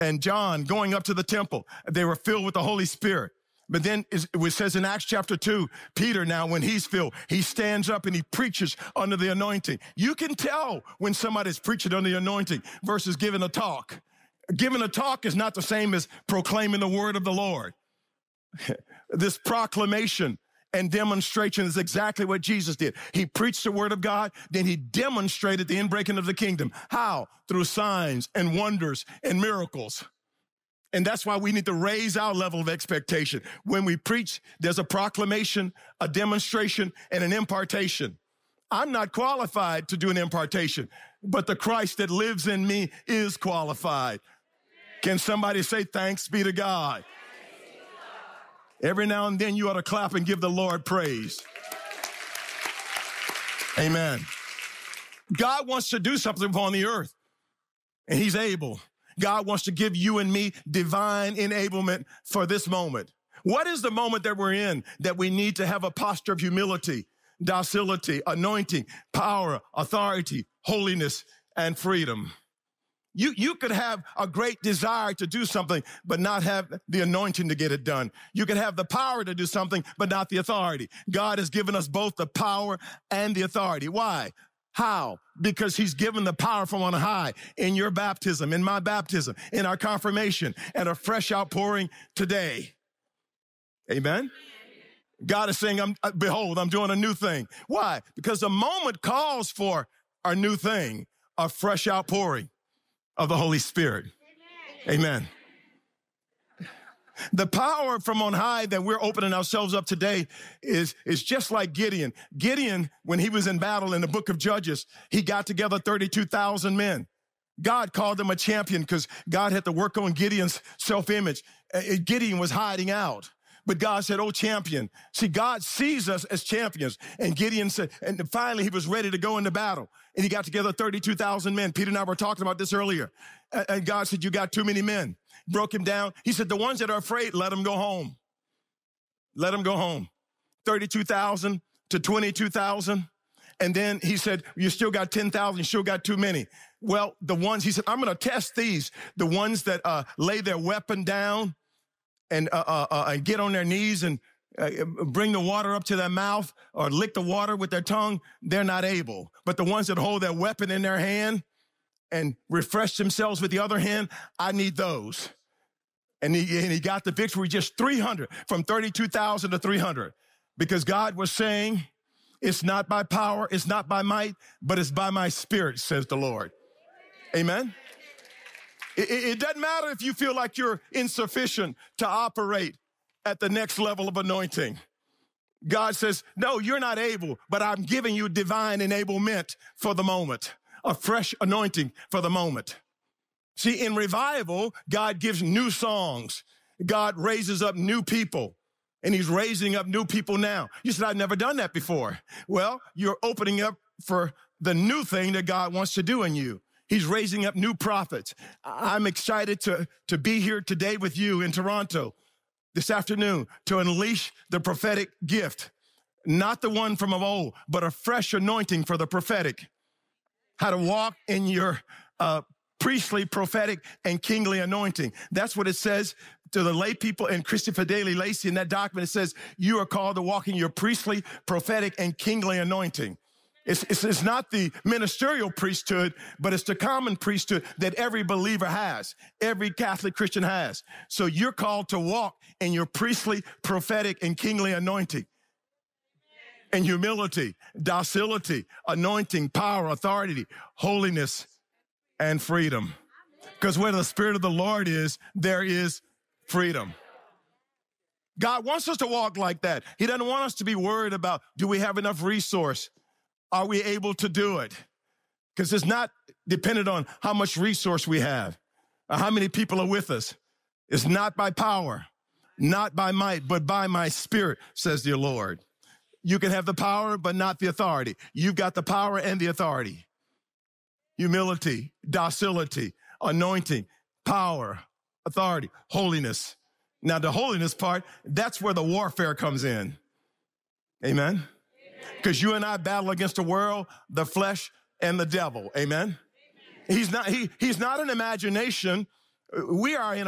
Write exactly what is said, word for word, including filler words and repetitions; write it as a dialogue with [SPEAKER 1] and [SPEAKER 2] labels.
[SPEAKER 1] and John going up to the temple. They were filled with the Holy Spirit. But then it says in Acts chapter two, Peter now, when he's filled, he stands up and he preaches under the anointing. You can tell when somebody's preaching under the anointing versus giving a talk. Giving a talk is not the same as proclaiming the word of the Lord. This proclamation and demonstration is exactly what Jesus did. He preached the word of God, then he demonstrated the inbreaking of the kingdom. How? Through signs and wonders and miracles. And that's why we need to raise our level of expectation. When we preach, there's a proclamation, a demonstration, and an impartation. I'm not qualified to do an impartation, but the Christ that lives in me is qualified. Can somebody say thanks be to God? Every now and then you ought to clap and give the Lord praise. Amen. God wants to do something upon the earth, and he's able. God wants to give you and me divine enablement for this moment. What is the moment that we're in that we need to have a posture of humility, docility, anointing, power, authority, holiness, and freedom? You, you could have a great desire to do something, but not have the anointing to get it done. You could have the power to do something, but not the authority. God has given us both the power and the authority. Why? How? Because he's given the power from on high in your baptism, in my baptism, in our confirmation, and a fresh outpouring today. Amen? God is saying, I'm, behold, I'm doing a new thing. Why? Because the moment calls for a new thing, a fresh outpouring of the Holy Spirit. Amen. Amen. The power from on high that we're opening ourselves up today is, is just like Gideon. Gideon, when he was in battle in the book of Judges, he got together thirty-two thousand men. God called him a champion because God had to work on Gideon's self-image. Gideon was hiding out. But God said, oh, champion. See, God sees us as champions. And Gideon said, and finally he was ready to go into battle. And he got together thirty-two thousand men. Peter and I were talking about this earlier. And God said, you got too many men. Broke him down. He said, the ones that are afraid, let them go home. Let them go home. thirty-two thousand to twenty-two thousand. And then he said, you still got ten thousand, you still got too many. Well, the ones, he said, I'm going to test these. The ones that uh, lay their weapon down and, uh, uh, uh, and get on their knees and uh, bring the water up to their mouth or lick the water with their tongue, they're not able. But the ones that hold their weapon in their hand and refresh themselves with the other hand, I need those. And he, and he got the victory, just three hundred, from thirty-two thousand to three hundred. Because God was saying, it's not by power, it's not by might, but it's by my spirit, says the Lord. Amen? It, it doesn't matter if you feel like you're insufficient to operate at the next level of anointing. God says, no, you're not able, but I'm giving you divine enablement for the moment, a fresh anointing for the moment. See, in revival, God gives new songs. God raises up new people, and he's raising up new people now. You said, I've never done that before. Well, you're opening up for the new thing that God wants to do in you. He's raising up new prophets. I'm excited to, to be here today with you in Toronto this afternoon to unleash the prophetic gift, not the one from of old, but a fresh anointing for the prophetic. How to walk in your uh, priestly, prophetic, and kingly anointing. That's what it says to the lay people in Christi Fideli Lacey. In that document, it says, you are called to walk in your priestly, prophetic, and kingly anointing. It's, it's, it's not the ministerial priesthood, but it's the common priesthood that every believer has, every Catholic Christian has. So you're called to walk in your priestly, prophetic, and kingly anointing. And humility, docility, anointing, power, authority, holiness, and freedom. Because where the Spirit of the Lord is, there is freedom. God wants us to walk like that. He doesn't want us to be worried about, do we have enough resource? Are we able to do it? Because it's not dependent on how much resource we have or how many people are with us. It's not by power, not by might, but by my Spirit, says the Lord. You can have the power, but not the authority. You've got the power and the authority. Humility, docility, anointing, power, authority, holiness. Now, the holiness part, that's where the warfare comes in. Amen? Because you and I battle against the world, the flesh, and the devil. Amen? He's not, he, he's not an imagination We are in